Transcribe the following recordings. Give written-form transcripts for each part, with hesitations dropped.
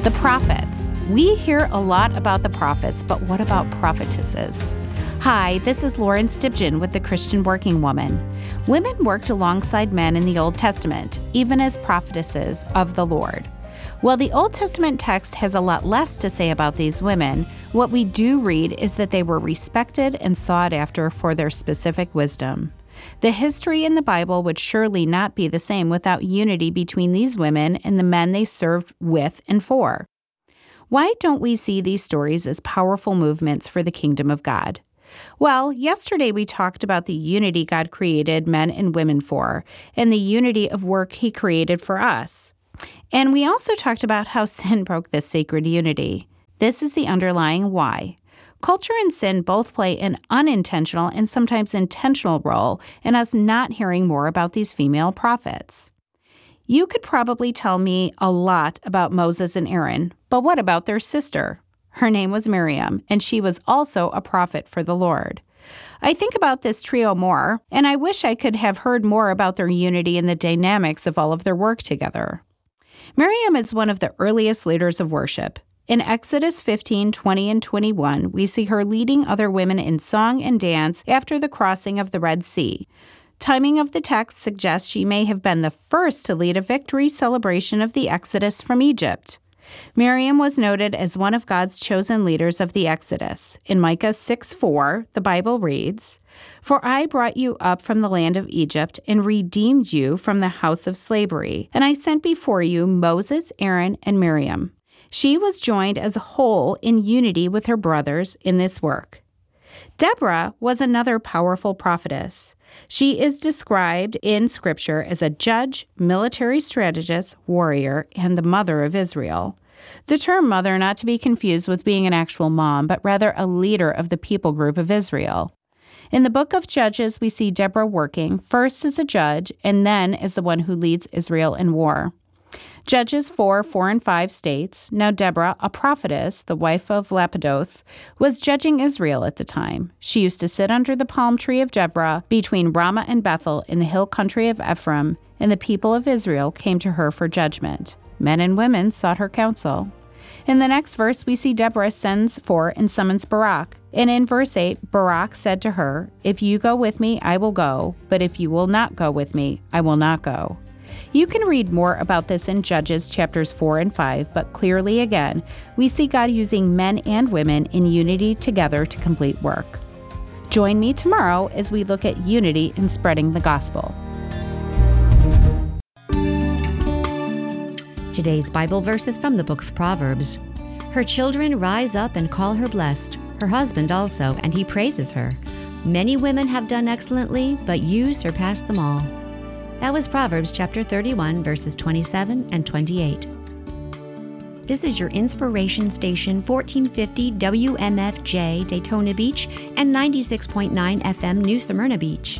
The prophets. We hear a lot about the prophets, but what about prophetesses? Hi, this is Lauren Stibgen with the Christian Working Woman. Women worked alongside men in the Old Testament, even as prophetesses of the Lord. While the Old Testament text has a lot less to say about these women, what we do read is that they were respected and sought after for their specific wisdom. The history in the Bible would surely not be the same without unity between these women and the men they served with and for. Why don't we see these stories as powerful movements for the kingdom of God? Well, yesterday we talked about the unity God created men and women for, and the unity of work He created for us. And we also talked about how sin broke this sacred unity. This is the underlying why. Culture and sin both play an unintentional and sometimes intentional role in us not hearing more about these female prophets. You could probably tell me a lot about Moses and Aaron, but what about their sister? Her name was Miriam, and she was also a prophet for the Lord. I think about this trio more, and I wish I could have heard more about their unity and the dynamics of all of their work together. Miriam is one of the earliest leaders of worship. In Exodus 15, 20, and 21, we see her leading other women in song and dance after the crossing of the Red Sea. Timing of the text suggests she may have been the first to lead a victory celebration of the Exodus from Egypt. Miriam was noted as one of God's chosen leaders of the Exodus. In Micah 6:4, the Bible reads, "For I brought you up from the land of Egypt and redeemed you from the house of slavery, and I sent before you Moses, Aaron, and Miriam." She was joined as a whole in unity with her brothers in this work. Deborah was another powerful prophetess. She is described in Scripture as a judge, military strategist, warrior, and the mother of Israel. The term mother not to be confused with being an actual mom, but rather a leader of the people group of Israel. In the book of Judges, we see Deborah working first as a judge and then as the one who leads Israel in war. Judges 4 and 5 states, "Now Deborah, a prophetess, the wife of Lapidoth, was judging Israel at the time. She used to sit under the palm tree of Deborah between Ramah and Bethel in the hill country of Ephraim, and the people of Israel came to her for judgment. Men and women sought her counsel." In the next verse, we see Deborah sends for and summons Barak. And in verse 8, Barak said to her, "If you go with me, I will go, but if you will not go with me, I will not go." You can read more about this in Judges chapters 4 and 5, but clearly again, we see God using men and women in unity together to complete work. Join me tomorrow as we look at unity in spreading the gospel. Today's Bible verse is from the book of Proverbs. "Her children rise up and call her blessed, her husband also, and he praises her. Many women have done excellently, but you surpass them all." That was Proverbs chapter 31, verses 27 and 28. This is your inspiration station, 1450 WMFJ Daytona Beach and 96.9 FM New Smyrna Beach.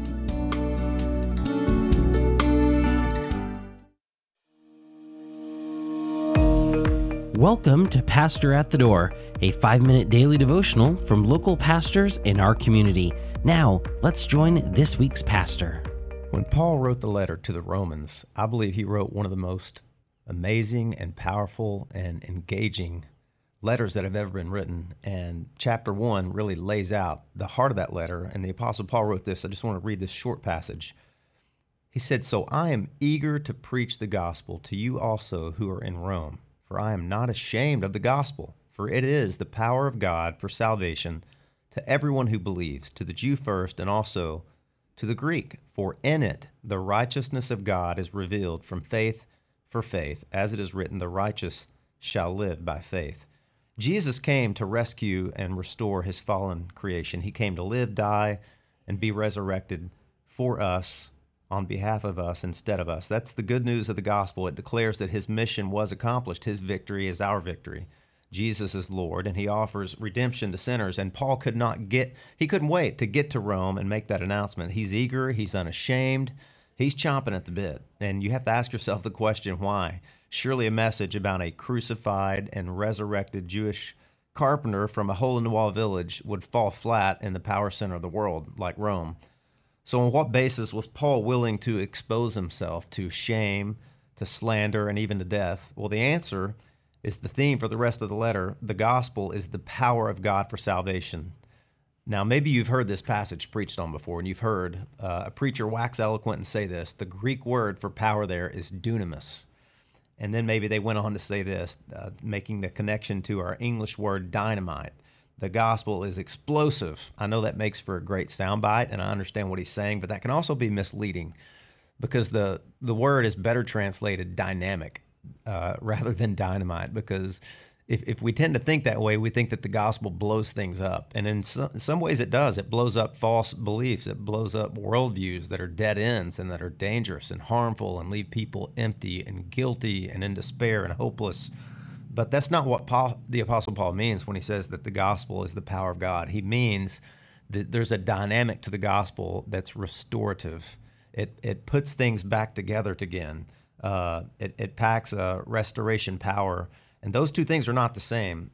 Welcome to Pastor at the Door, a 5-minute daily devotional from local pastors in our community. Now, let's join this week's pastor. When Paul wrote the letter to the Romans, I believe he wrote one of the most amazing and powerful and engaging letters that have ever been written. And chapter 1 really lays out the heart of that letter. And the Apostle Paul wrote this. I just want to read this short passage. He said, "So I am eager to preach the gospel to you also who are in Rome, for I am not ashamed of the gospel, for it is the power of God for salvation to everyone who believes, to the Jew first and also to the Greek, for in it the righteousness of God is revealed from faith for faith, as it is written, the righteous shall live by faith." Jesus came to rescue and restore his fallen creation. He came to live, die, and be resurrected for us, on behalf of us, instead of us. That's the good news of the gospel. It declares that his mission was accomplished. His victory is our victory. Jesus is Lord, and he offers redemption to sinners. And Paul he couldn't wait to get to Rome and make that announcement. He's eager, he's unashamed, he's chomping at the bit. And you have to ask yourself the question, why? Surely a message about a crucified and resurrected Jewish carpenter from a hole-in-the-wall village would fall flat in the power center of the world, like Rome. So on what basis was Paul willing to expose himself to shame, to slander, and even to death? Well, the answer is the theme for the rest of the letter. The gospel is the power of God for salvation. Now, maybe you've heard this passage preached on before, and you've heard a preacher wax eloquent and say this. The Greek word for power there is dunamis. And then maybe they went on to say this, making the connection to our English word dynamite. The gospel is explosive. I know that makes for a great soundbite, and I understand what he's saying, but that can also be misleading because the word is better translated dynamic rather than dynamite, because if we tend to think that way, we think that the gospel blows things up. And in some ways it does. It blows up false beliefs. It blows up worldviews that are dead ends and that are dangerous and harmful and leave people empty and guilty and in despair and hopeless. But that's not what the Apostle Paul means when he says that the gospel is the power of God. He means that there's a dynamic to the gospel that's restorative. It puts things back together again. It packs a restoration power. And those two things are not the same.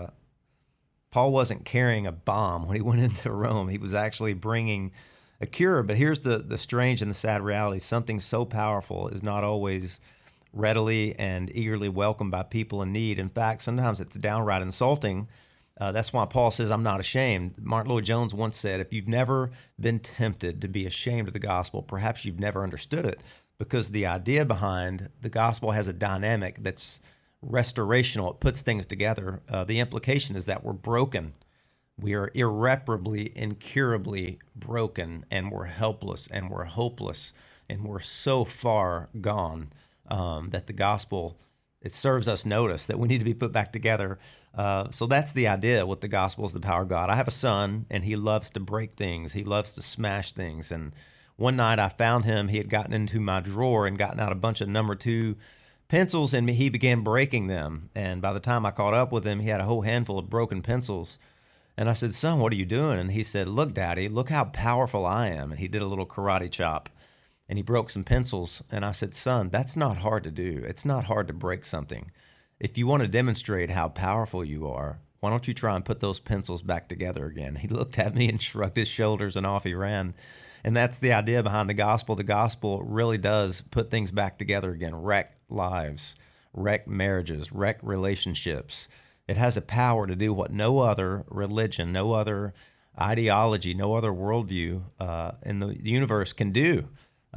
Paul wasn't carrying a bomb when he went into Rome. He was actually bringing a cure. But here's the strange and the sad reality. Something so powerful is not always readily and eagerly welcomed by people in need. In fact, sometimes it's downright insulting. That's why Paul says, I'm not ashamed. Martin Lloyd-Jones once said, if you've never been tempted to be ashamed of the gospel, perhaps you've never understood it, because the idea behind the gospel has a dynamic that's restorational. It puts things together. The implication is that we're broken. We are irreparably, incurably broken, and we're helpless, and we're hopeless, and we're so far gone that the gospel, it serves us notice that we need to be put back together. So that's the idea with the gospel is the power of God. I have a son, and he loves to break things. He loves to smash things. And one night I found him. He had gotten into my drawer and gotten out a bunch of number 2 pencils, and he began breaking them. And by the time I caught up with him, he had a whole handful of broken pencils. And I said, son, what are you doing? And he said, look, Daddy, look how powerful I am. And he did a little karate chop, and he broke some pencils. And I said, son, that's not hard to do. It's not hard to break something. If you want to demonstrate how powerful you are, why don't you try and put those pencils back together again? He looked at me and shrugged his shoulders, and off he ran. And that's the idea behind the gospel. The gospel really does put things back together again, wreck lives, wreck marriages, wreck relationships. It has a power to do what no other religion, no other ideology, no other worldview in the universe can do.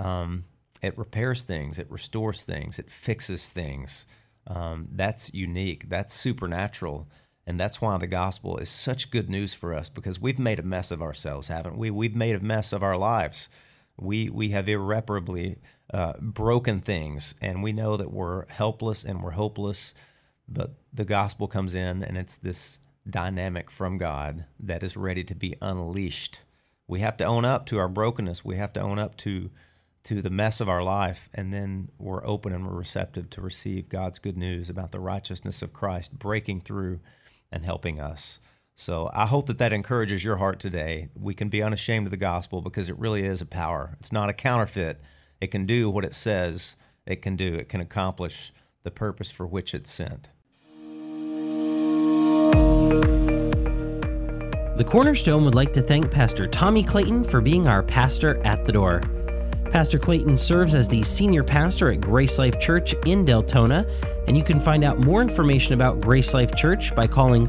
It repairs things, it restores things, it fixes things. That's unique, that's supernatural. And that's why the gospel is such good news for us, because we've made a mess of ourselves, haven't we? We've made a mess of our lives. We have irreparably broken things, and we know that we're helpless and we're hopeless, but the gospel comes in, and it's this dynamic from God that is ready to be unleashed. We have to own up to our brokenness. We have to own up to the mess of our life, and then we're open and we're receptive to receive God's good news about the righteousness of Christ breaking through and helping us. So I hope that encourages your heart today. We can be unashamed of the gospel because it really is a power. It's not a counterfeit. It can do what it says it can do. It can accomplish the purpose for which it's sent. The Cornerstone would like to thank Pastor Tommy Clayton for being our pastor at the door. Pastor Clayton serves as the senior pastor at Grace Life Church in Deltona, and you can find out more information about Grace Life Church by calling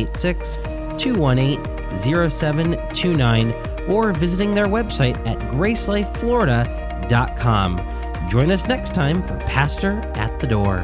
386-218-0729 or visiting their website at gracelifeflorida.com. Join us next time for Pastor at the Door.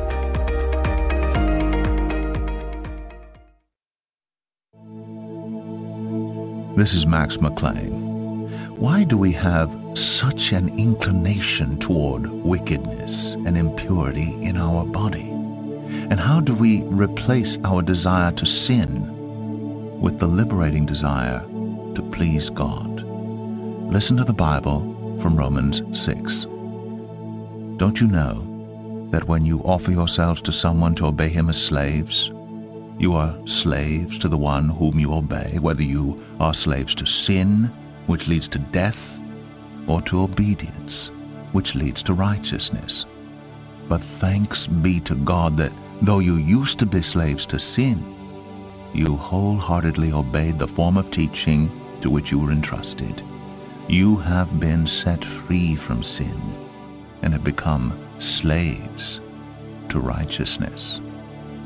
This is Max McLean. Why do we have such an inclination toward wickedness and impurity in our body? And how do we replace our desire to sin with the liberating desire to please God? Listen to the Bible from Romans 6. Don't you know that when you offer yourselves to someone to obey him as slaves, you are slaves to the one whom you obey, whether you are slaves to sin, which leads to death, or to obedience, which leads to righteousness. But thanks be to God that though you used to be slaves to sin, you wholeheartedly obeyed the form of teaching to which you were entrusted. You have been set free from sin and have become slaves to righteousness.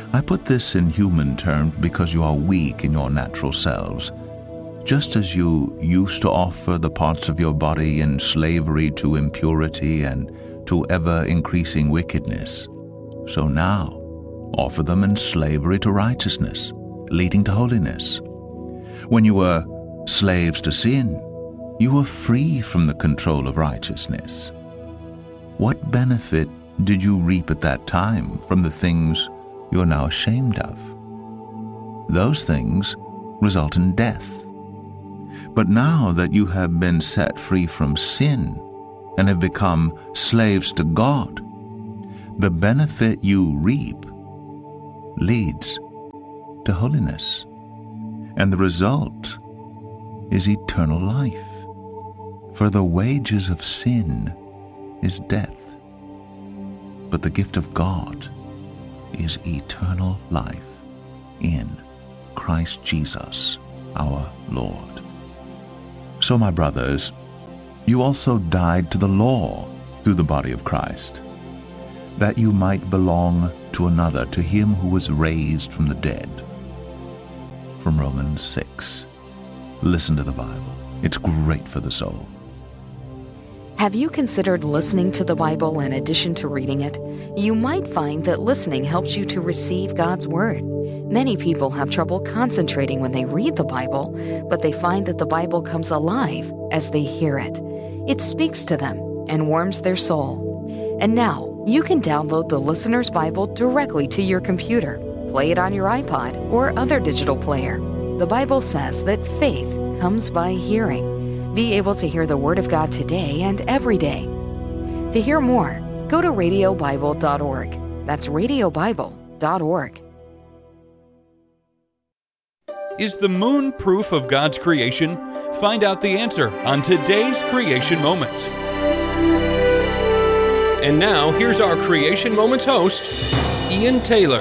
I put this in human terms because you are weak in your natural selves. Just as you used to offer the parts of your body in slavery to impurity and to ever-increasing wickedness, so now offer them in slavery to righteousness, leading to holiness. When you were slaves to sin, you were free from the control of righteousness. What benefit did you reap at that time from the things you are now ashamed of? Those things result in death. But now that you have been set free from sin and have become slaves to God, the benefit you reap leads to holiness, and the result is eternal life. For the wages of sin is death, but the gift of God is eternal life in Christ Jesus our Lord. So, my brothers, you also died to the law through the body of Christ, that you might belong to another, to him who was raised from the dead. From Romans 6. Listen to the Bible. It's great for the soul. Have you considered listening to the Bible in addition to reading it? You might find that listening helps you to receive God's Word. Many people have trouble concentrating when they read the Bible, but they find that the Bible comes alive as they hear it. It speaks to them and warms their soul. And now, you can download the Listener's Bible directly to your computer, play it on your iPod or other digital player. The Bible says that faith comes by hearing. Be able to hear the Word of God today and every day. To hear more, go to radiobible.org. That's radiobible.org. Is the moon proof of God's creation? Find out the answer on today's Creation Moments. And now, here's our Creation Moments host, Ian Taylor.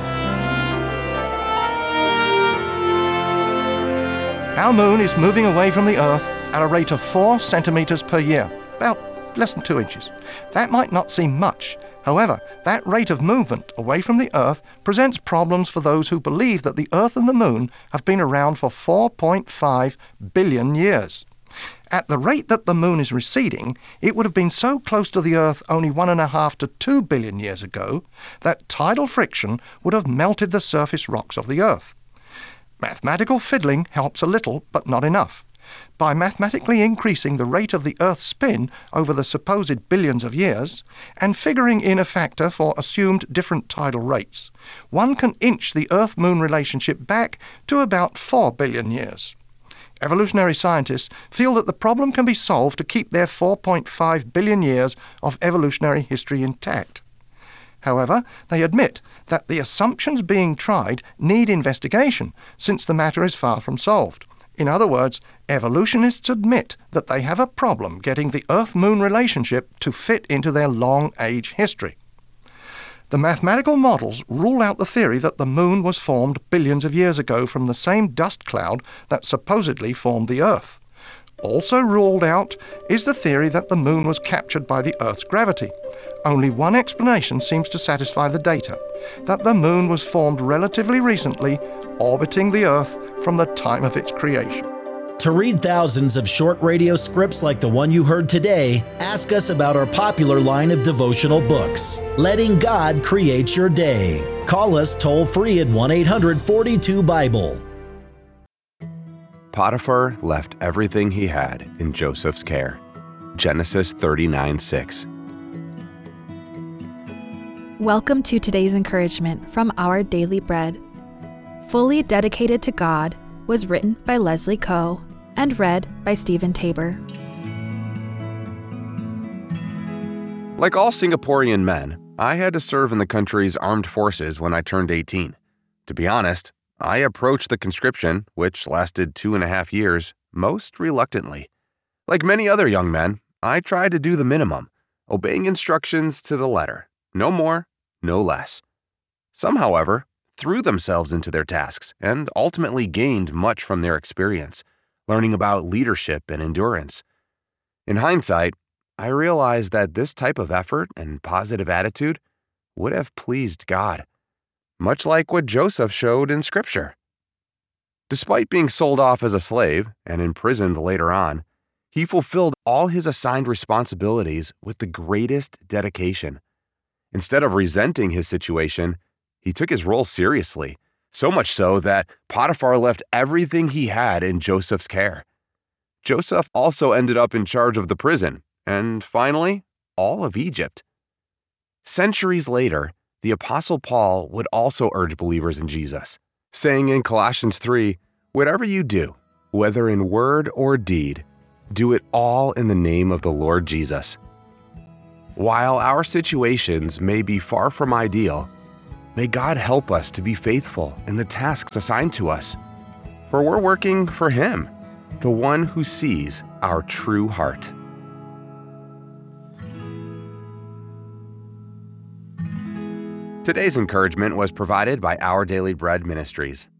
Our moon is moving away from the Earth at a rate of 4 centimeters per year, about less than 2 inches. That might not seem much. However, that rate of movement away from the Earth presents problems for those who believe that the Earth and the Moon have been around for 4.5 billion years. At the rate that the Moon is receding, it would have been so close to the Earth only 1.5 to 2 billion years ago that tidal friction would have melted the surface rocks of the Earth. Mathematical fiddling helps a little, but not enough. By mathematically increasing the rate of the Earth's spin over the supposed billions of years, and figuring in a factor for assumed different tidal rates, one can inch the Earth-Moon relationship back to about 4 billion years. Evolutionary scientists feel that the problem can be solved to keep their 4.5 billion years of evolutionary history intact. However, they admit that the assumptions being tried need investigation, since the matter is far from solved. In other words, evolutionists admit that they have a problem getting the Earth-Moon relationship to fit into their long-age history. The mathematical models rule out the theory that the Moon was formed billions of years ago from the same dust cloud that supposedly formed the Earth. Also ruled out is the theory that the Moon was captured by the Earth's gravity. Only one explanation seems to satisfy the data, that the Moon was formed relatively recently, orbiting the Earth from the time of its creation. To read thousands of short radio scripts like the one you heard today, ask us about our popular line of devotional books, Letting God Create Your Day. Call us toll-free at 1-800-42-BIBLE. Potiphar left everything he had in Joseph's care. Genesis 39:6. Welcome to today's encouragement from Our Daily Bread. Fully Dedicated to God was written by Leslie Coe and read by Stephen Tabor. Like all Singaporean men, I had to serve in the country's armed forces when I turned 18. To be honest, I approached the conscription, which lasted 2.5 years, most reluctantly. Like many other young men, I tried to do the minimum, obeying instructions to the letter. No more, no less. Some, however, threw themselves into their tasks and ultimately gained much from their experience, learning about leadership and endurance. In hindsight, I realized that this type of effort and positive attitude would have pleased God. much like what Joseph showed in Scripture. Despite being sold off as a slave and imprisoned later on, he fulfilled all his assigned responsibilities with the greatest dedication. Instead of resenting his situation, he took his role seriously, so much so that Potiphar left everything he had in Joseph's care. Joseph also ended up in charge of the prison, and finally, all of Egypt. Centuries later, the Apostle Paul would also urge believers in Jesus, saying in Colossians 3, "Whatever you do, whether in word or deed, do it all in the name of the Lord Jesus." While our situations may be far from ideal, may God help us to be faithful in the tasks assigned to us, for we're working for Him, the one who sees our true heart. Today's encouragement was provided by Our Daily Bread Ministries.